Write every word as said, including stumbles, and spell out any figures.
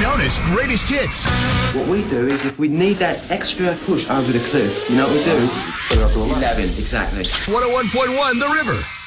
known as Greatest Hits. What we do is if we need that extra push over the cliff, you know what we do? Put it up to eleven. Exactly. one oh one point one The River.